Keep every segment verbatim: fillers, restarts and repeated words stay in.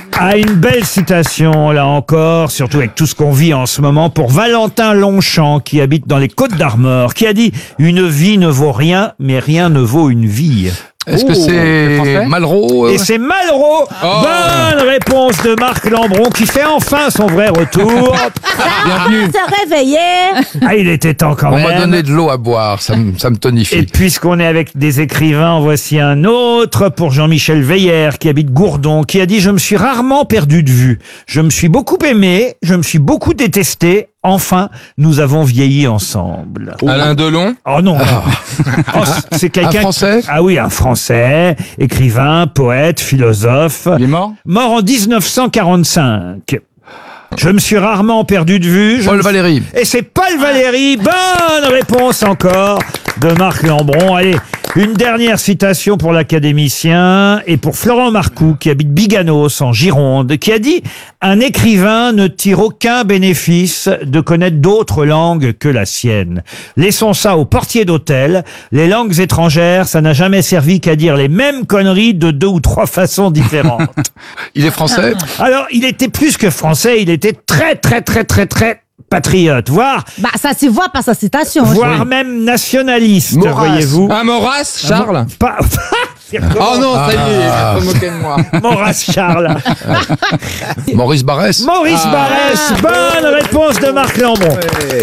Ah, une belle citation, là encore, surtout avec tout ce qu'on vit en ce moment, pour Valentin Longchamp, qui habite dans les Côtes-d'Armor, qui a dit « Une vie ne vaut rien, mais rien ne vaut une vie ». Est-ce que c'est Malraux euh... Et c'est Malraux. Oh. Bonne réponse de Marc Lambron, qui fait enfin son vrai retour. Bienvenue. Se réveiller. Ah, il était temps quand On même. m'a donné de l'eau à boire, ça me, ça me tonifie. Et puisqu'on est avec des écrivains, en voici un autre pour Jean-Michel Veiller, qui habite Gourdon, qui a dit « Je me suis rarement perdu de vue. Je me suis beaucoup aimé, je me suis beaucoup détesté. Enfin, nous avons vieilli ensemble. » Alain Delon. Oh non. Oh, c'est quelqu'un. Un Français. Ah oui, un Français, écrivain, poète, philosophe. Il est mort. Mort en dix-neuf cent quarante-cinq. Je me suis rarement perdu de vue. Je Paul me... Valéry. Et c'est Paul Valéry. Bonne réponse encore de Marc Lambron. Allez, une dernière citation pour l'académicien et pour Florent Marcoux, qui habite Biganos en Gironde, qui a dit « Un écrivain ne tire aucun bénéfice de connaître d'autres langues que la sienne. Laissons ça aux portiers d'hôtel. Les langues étrangères, ça n'a jamais servi qu'à dire les mêmes conneries de deux ou trois façons différentes. » Il est français. Alors, il était plus que français, il était très, très, très, très, très patriote, voire, Bah, ça se voit par sa citation. voire Oui. même nationaliste, Maurras. voyez-vous. Ah, Maurras, Charles. Pas... Oh non, ça y est, Ah. faut moquer de moi. Maurras Charles. Maurice Barrès. Maurice Barrès, bonne réponse de Marc Lambron.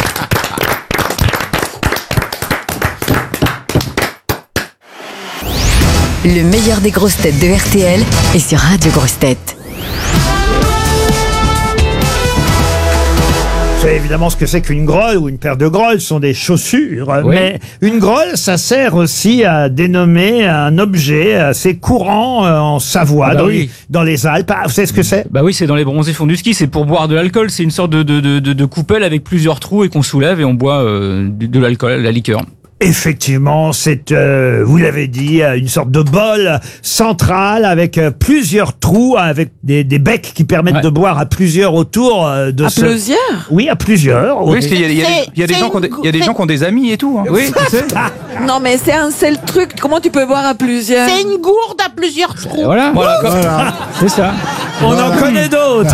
Le meilleur des grosses têtes de R T L est sur Radio Grosses Têtes. Vous savez évidemment ce que c'est qu'une grolle ou une paire de grolles, ce sont des chaussures. Oui. Mais une grolle, ça sert aussi à dénommer un objet assez courant euh, en Savoie, Ah bah dans, oui. les, dans les Alpes. Ah, vous savez ce que c'est? Bah oui, c'est dans les bronzés fonds du ski, c'est pour boire de l'alcool, c'est une sorte de, de, de, de, de coupelle avec plusieurs trous et qu'on soulève et on boit euh, de, de l'alcool, la liqueur. Effectivement, c'est, euh, vous l'avez dit, euh, une sorte de bol central avec euh, plusieurs trous, avec des, des becs qui permettent Ouais. de boire à plusieurs autour euh, de À ce... plusieurs. Oui, à plusieurs. Oui, parce qu'il y a, il y a des- C'est- il y a des c'est gens qui ont des, il y a des une- gens qui ont des amis et tout. Hein. Oui, tu sais. Non, mais c'est un seul truc. Comment tu peux boire à plusieurs? C'est une gourde à plusieurs trous. Voilà, c'est ça. On en connaît d'autres.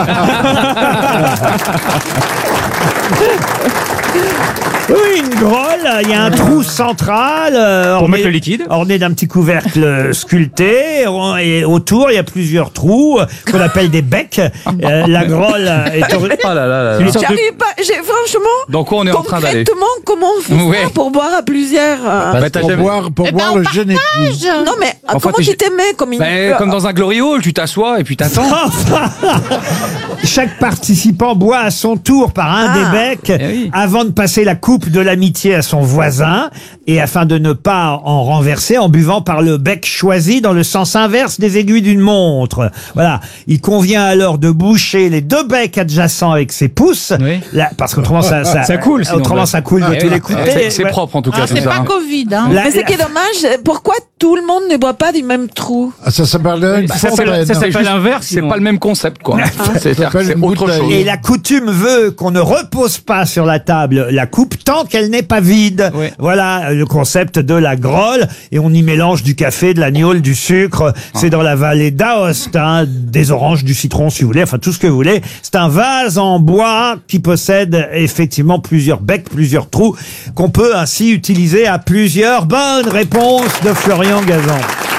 Oui, une grolle, il y a un trou central euh, Pour orné- mettre le liquide. orné d'un petit couvercle sculpté, et autour il y a plusieurs trous euh, qu'on appelle des becs. Euh, la grolle est ori- Ah là là là Une là. sorte de- J'arrive pas. J'ai franchement. Donc quoi, on est en train d'aller. Concrètement, comment on fait Ouais. ça pour boire à plusieurs? euh, Bah, t'as Pour jamais- boire, pour Eh ben, boire on le jeune époux. Non, mais euh, Enfin, comment t'es- tu t'aimais comme une. Bah, comme dans un glory hall, tu t'assois et puis t'attends. Chaque participant boit à son tour par un Ah. des becs Eh oui. avant de passer la coupe de l'amitié à son voisin, et afin de ne pas en renverser en buvant par le bec choisi dans le sens inverse des aiguilles d'une montre. Voilà. Il convient alors de boucher les deux becs adjacents avec ses pouces, Oui. là, parce qu'autrement ça, ça, Ça coule, sinon, autrement bah. ça coule de Ah, tous oui. les côtés. C'est c'est Ouais. propre en tout cas, Ah, tout c'est ça. pas hein. Covid, hein. La- Mais ce la- qui est dommage, pourquoi tout le monde ne boit pas du même trou? Ah, ça s'appelle une Bah, ça s'appelle fontaine. ça s'appelle juste- l'inverse. C'est pas le même concept, quoi. C'est s'appelle c'est une autre bouteille. chose. Et la coutume veut qu'on ne repose pas sur la table la coupe tant qu'elle n'est pas vide. Oui. Voilà euh, le concept de la grolle. Et on y mélange du café, de la gnôle, du sucre. C'est dans la vallée d'Aoste, hein, des oranges, du citron si vous voulez, enfin tout ce que vous voulez. C'est un vase en bois qui possède effectivement plusieurs becs, plusieurs trous, qu'on peut ainsi utiliser à plusieurs. Bonne réponse de Florian Gazan.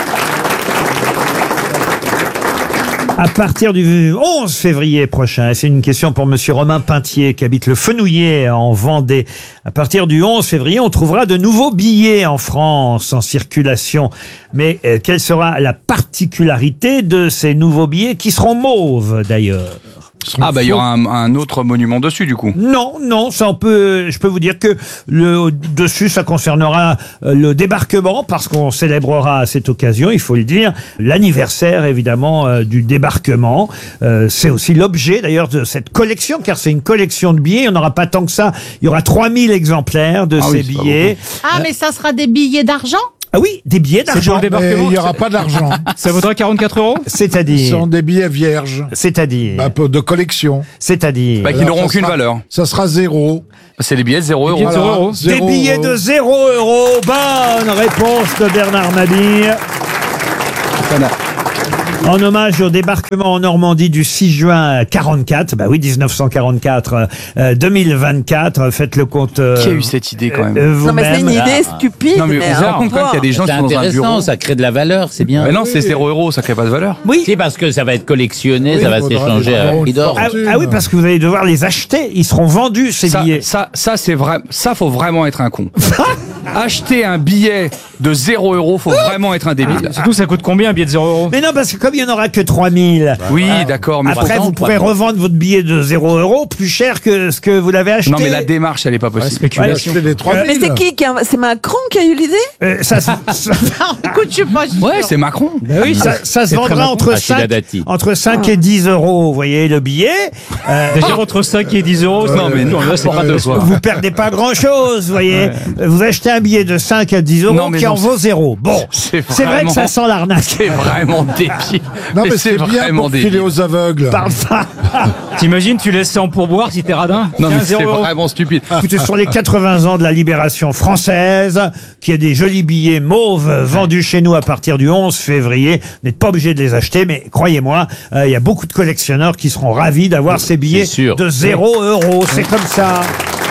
À partir du onze février prochain, et c'est une question pour monsieur Romain Pintier qui habite le Fenouillet en Vendée. À partir du onze février, on trouvera de nouveaux billets en France en circulation. Mais euh, quelle sera la particularité de ces nouveaux billets qui seront mauves d'ailleurs? Ah bah il y aura un, un autre monument dessus du coup. Non, non, ça on peut, je peux vous dire que le dessus ça concernera euh, le débarquement parce qu'on célébrera à cette occasion, il faut le dire, l'anniversaire évidemment euh, du débarquement. Euh, c'est aussi l'objet d'ailleurs de cette collection car c'est une collection de billets. Il n'y en aura pas tant que ça. Il y aura trois mille exemplaires de Ah ces oui, c'est pas billets. Ah, mais ça sera des billets d'argent? Ah oui, des billets pour d'argent. le débat- Mais il n'y aura pas d'argent. Ça vaudra quarante-quatre euros. Ce C'est-à-dire, sont des billets vierges. c'est-à-dire, Bah, peu- de collection. c'est-à-dire. Bah qui Alors, n'auront ça aucune sera- valeur. Ça sera zéro. C'est les billets de zéro billets euros. de zéro euros. Des Zéro billets euro. de zéro euro. Bonne réponse de Bernard Mabille. Ça n'a- En hommage au débarquement en Normandie du six juin quarante-quatre, bah oui, dix-neuf cent quarante-quatre, euh, deux mille vingt-quatre, faites le compte. Euh, Qui a eu cette idée quand même euh, Non, mais c'est une vous-même. idée stupide. Non mais on se rend compte quand même qu'il y a des gens C'est qui sont dans un intéressant, bureau. ça crée de la valeur, c'est bien. Mais non, c'est zéro euro, ça crée pas de valeur. Oui. Si, parce que ça va être collectionné, Oui, ça va il faudra s'échanger à vraiment prix une d'or. Ah, fortune. ah oui, parce que vous allez devoir les acheter. Ils seront vendus, ces Ça, billets. ça, ça c'est vrai. Ça, faut vraiment être un con. Acheter un billet de zéro euro, faut vraiment être un débile. Surtout, ça coûte combien un billet de zéro euros? Mais non, parce que comme il n'y en aura que trois mille, Oui, d'accord, mais après pourtant- vous pouvez revendre votre billet de zéro euro plus cher que ce que vous l'avez acheté. Non, mais la démarche, elle est pas possible. Spéculation. Acheter les trois Mais mille. c'est qui qui a... C'est Macron qui a eu l'idée? Euh, ça, se- ça, Écoute, je suis pas sûre. Ouais, c'est Macron. oui, ça, ça se vendra entre Ah, c'est la cinq, Dati. entre cinq et dix euros, vous voyez, le billet. Euh, Déjà entre cinq et dix euros, Non, mais non, là, c'est pas ouais, deux ouais. fois. vous perdez pas grand chose, vous voyez. Vous achetez un billet de cinq à dix euros Non, mais qui non, en vaut zéro. Bon, c'est c'est vrai que vraiment- ça sent l'arnaque. C'est vraiment débile. Non, mais c'est bien vraiment pour filer débile. aux aveugles. Parle pas. T'imagines, tu laisses ça en pourboire si t'es radin? Non, mais Tiens, c'est zéro euros. vraiment stupide. Écoutez, sur les quatre-vingts ans de la libération française, qu'il y a des jolis billets mauves vendus chez nous à partir du onze février. Vous n'êtes pas obligé de les acheter, mais croyez-moi, euh, il y a beaucoup de collectionneurs qui seront ravis d'avoir ces billets C'est sûr. de zéro euro. C'est comme ça.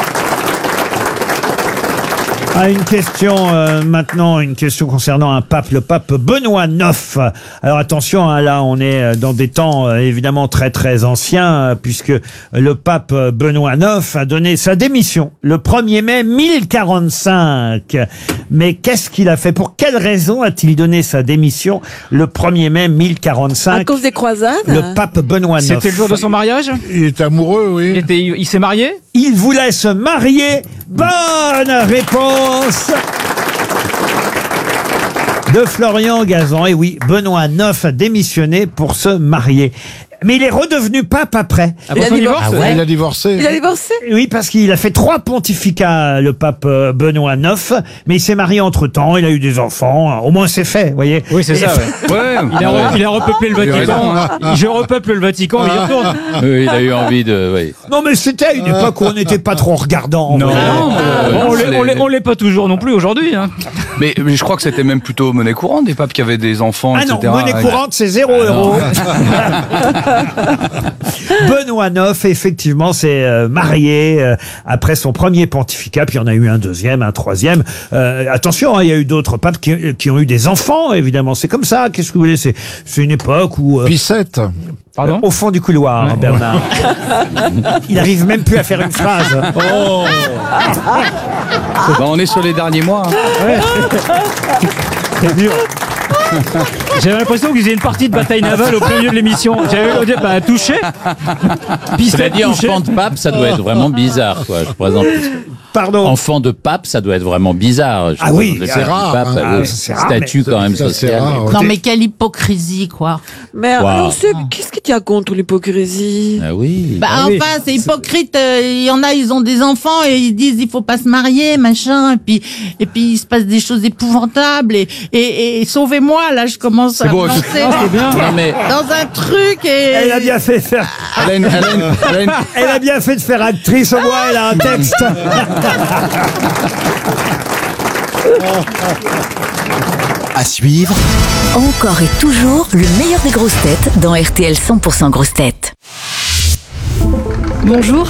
Ah, une question euh, maintenant, une question concernant un pape, le pape Benoît neuf. Alors attention, hein, là on est euh, dans des temps euh, évidemment très très anciens, euh, puisque le pape euh, Benoît neuf a donné sa démission le premier mai mille quarante-cinq. Mais qu'est-ce qu'il a fait? Pour quelle raison a-t-il donné sa démission le premier mai mille À quarante-cinq? cause des croisades? Le pape Benoît neuf. C'était le jour de son mariage? Il est amoureux, Il, oui. était, il s'est marié? Il voulait se marier. Bonne réponse de Florian Gazan. Et oui, Benoît neuf a démissionné pour se marier. Mais il est redevenu pape après. Après a son dit- divorce? Ah ouais. Il a divorcé. Il a divorcé? Oui, parce qu'il a fait trois pontificats, le pape euh, Benoît neuf. Mais il s'est marié entre-temps, il a eu des enfants. Au moins c'est fait, vous voyez. Oui, c'est Et- ça, ouais. Ouais. Il a, re- il a repeuplé le Il a Vatican. raison, hein. Je repeuple le Vatican, il y retourne. Oui, il a eu envie de. Oui. Non, mais c'était à une époque où on n'était pas trop regardant. Non, vous voyez. Bon, on l'est- on l'est- on l'est pas toujours non plus aujourd'hui. Hein. Mais, mais je crois que c'était même plutôt monnaie courante, des papes qui avaient des enfants, Ah non, et cetera. monnaie courante, c'est zéro euro. Benoît neuf, effectivement, s'est euh, marié euh, après son premier pontificat, puis il y en a eu un deuxième, un troisième. Euh, attention, hein, il y a eu d'autres papes qui, qui ont eu des enfants, évidemment. C'est comme ça, qu'est-ce que vous voulez? C'est c'est une époque où... euh, Pissette. Pardon? au fond du couloir, Bernard. Il arrive même plus à faire une phrase. Bah, on est sur les derniers mois. hein. C'est dur. J'avais l'impression qu'ils faisaient une partie de bataille navale au plein milieu de l'émission. J'avais dit, bah, touché. Cela Pistette dit, touché. enfant de pape, ça doit être vraiment bizarre, quoi. Je présente. Pardon. Enfant de pape, ça doit être vraiment bizarre. Je Ah oui, présente le c'est pape, rare, pape, hein. oui. Ah, c'est rare, Statut mais quand même ça, c'est social. rare, ouais. Non, mais quelle hypocrisie, quoi. Mais Wow. alors, c'est- qu'est-ce que tu as contre l'hypocrisie? Ah oui. Bah, Ah oui. enfin, c'est hypocrite. euh, Il y en a, ils ont des enfants et ils disent il faut pas se marier, machin. Et puis, et puis il se passe des choses épouvantables. Et, et, et sauvez-moi, là, je commence à bon, me lancer c'est bien. Non, mais dans un truc et. Elle a bien fait de faire, Elle a une- elle a une- elle a une- elle a bien fait de faire actrice, au moins elle a un texte. À suivre, Encore et toujours le meilleur des grosses têtes dans R T L cent pour cent grosses têtes. Bonjour,